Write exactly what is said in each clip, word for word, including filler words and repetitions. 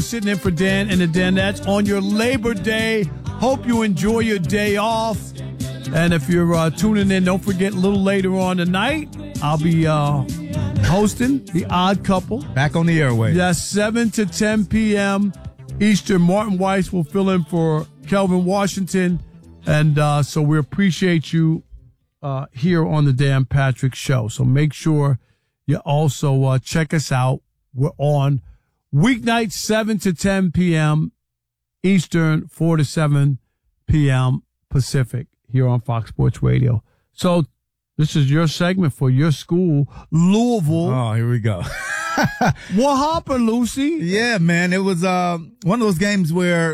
Sitting in for Dan and the Danettes on your Labor Day. Hope you enjoy your day off. And if you're uh, tuning in, don't forget a little later on tonight, I'll be uh, hosting The Odd Couple. Back on the airway. Yes, seven to ten p.m. Eastern. Martin Weiss will fill in for Kelvin Washington. And uh, so we appreciate you uh, here on the Dan Patrick Show. So make sure you also uh, check us out. We're on weeknights, seven to ten p.m. Eastern, four to seven p.m. Pacific here on Fox Sports Radio. So this is your segment for your school, Louisville. Oh, here we go. What happened, Lucy? Yeah, man. It was uh, one of those games where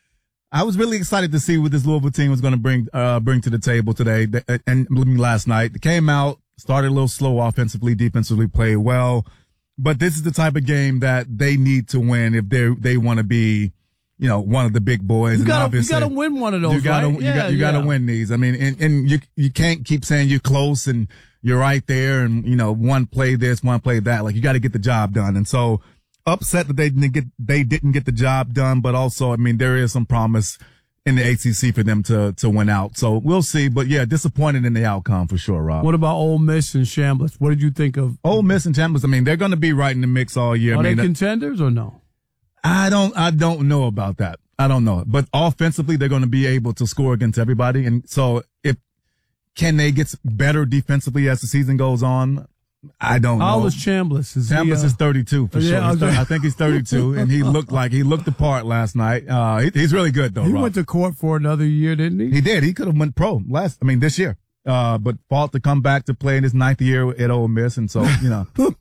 I was really excited to see what this Louisville team was going to bring uh, bring to the table today. And last night, they came out, started a little slow offensively, defensively played well. But this is the type of game that they need to win if they they want to be, you know, one of the big boys. You gotta, and obviously, you gotta win one of those, you gotta, right? You, yeah, got, you yeah. gotta win these. I mean, and, and you you can't keep saying you're close and you're right there and, you know, one play this, one play that. Like, you got to get the job done. And so upset that they didn't get, they didn't get the job done. But also, I mean, there is some promise in the A C C for them to, to win out. So we'll see. But yeah, disappointed in the outcome for sure, Rob. What about Ole Miss and Chambliss? What did you think of Ole Miss and Chambliss? I mean, they're going to be right in the mix all year. Are I mean, they contenders or no? I don't, I don't know about that. I don't know. But offensively, they're going to be able to score against everybody. And so if, can they get better defensively as the season goes on? I don't know. How old is Chambliss? Is Chambliss he, uh, is thirty-two for yeah, sure. He's okay. thir- I think he's thirty-two, and he looked like he looked the part last night. Uh, he, he's really good though. He Rob. went to court for another year, didn't he? He did. He could have went pro last. I mean, this year. Uh, but fought to come back to play in his ninth year at Ole Miss, and so you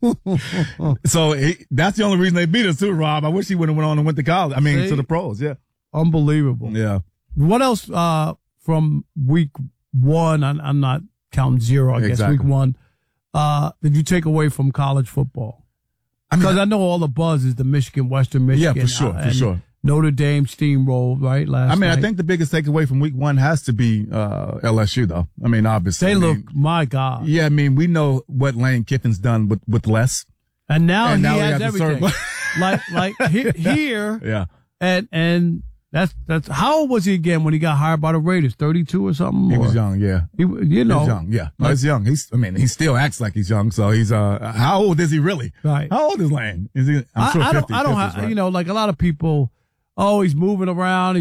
know, so he, that's the only reason they beat us too, Rob. I wish he would have went on and went to college. I mean, See? to the pros. Yeah, Unbelievable. yeah. What else uh, from week one? I'm, I'm not counting zero. I guess Exactly. week one. Uh, did you take away from college football? I mean, Because I know all the buzz is the Michigan, Western Michigan. Yeah, for sure, uh, for and sure. Notre Dame steamrolled, right, last I mean, night. I think the biggest takeaway from week one has to be uh, L S U, though. I mean, obviously. They I look, mean, my God. yeah, I mean, we know what Lane Kiffin's done with, with less. And now And he now he has has to everything. serve- like, like he, here, Yeah. and, and that's, that's, how old was he again when he got hired by the Raiders? thirty-two or something? He Or- was young, yeah. He, you know. He's young, yeah. No, he's young. He's, I mean, he still acts like he's young, so he's, uh, how old is he really? Right. How old is Lane? Is he, I'm sure I, I fifty. don't, I don't fifties, have, right? you know, like a lot of people, oh, he's moving around.